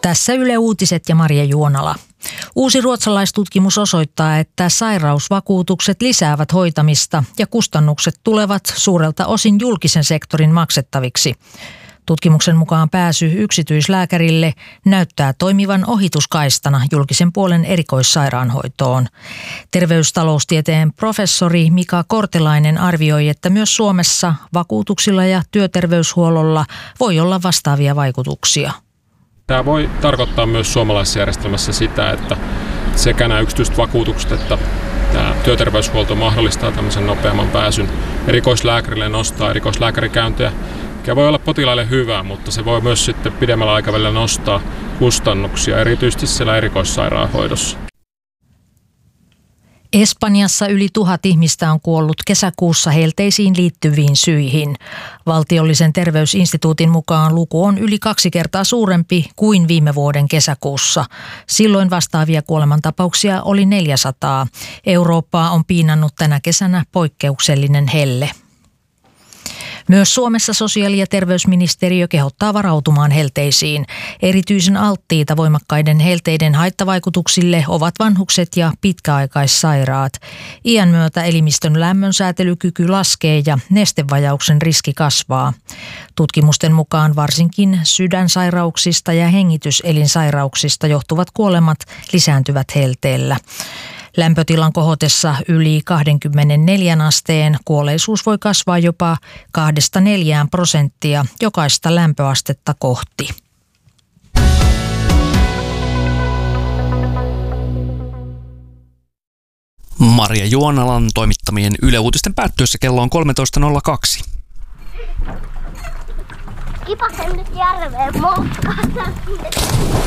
Tässä Yle Uutiset ja Marja Juonala. Uusi ruotsalaistutkimus osoittaa, että sairausvakuutukset lisäävät hoitamista ja kustannukset tulevat suurelta osin julkisen sektorin maksettaviksi. Tutkimuksen mukaan pääsy yksityislääkärille näyttää toimivan ohituskaistana julkisen puolen erikoissairaanhoitoon. Terveystaloustieteen professori Mika Kortelainen arvioi, että myös Suomessa vakuutuksilla ja työterveyshuollolla voi olla vastaavia vaikutuksia. Tämä voi tarkoittaa myös suomalaisessa järjestelmässä sitä, että sekä nämä yksityiset vakuutukset että tämä työterveyshuolto mahdollistaa tämmöisen nopeamman pääsyn erikoislääkärille, nostaa erikoislääkärikäyntejä, mikä voi olla potilaille hyvä, mutta se voi myös sitten pidemmällä aikavälillä nostaa kustannuksia, erityisesti siellä erikoissairaanhoidossa. Espanjassa yli 1000 ihmistä on kuollut kesäkuussa helteisiin liittyviin syihin. Valtiollisen terveysinstituutin mukaan luku on yli 2 kertaa suurempi kuin viime vuoden kesäkuussa. Silloin vastaavia kuolemantapauksia oli 400. Eurooppaa on piinannut tänä kesänä poikkeuksellinen helle. Myös Suomessa sosiaali- ja terveysministeriö kehottaa varautumaan helteisiin. Erityisen alttiita voimakkaiden helteiden haittavaikutuksille ovat vanhukset ja pitkäaikaissairaat. Iän myötä elimistön lämmönsäätelykyky laskee ja nestevajauksen riski kasvaa. Tutkimusten mukaan varsinkin sydänsairauksista ja hengityselinsairauksista johtuvat kuolemat lisääntyvät helteellä. Lämpötilan kohotessa yli 24 asteen kuolleisuus voi kasvaa jopa 2–4% jokaista lämpöastetta kohti. Marja Juonalan toimittamien Yle Uutisten päättyessä kello on 13.02. Kipasen nyt järveen motkata.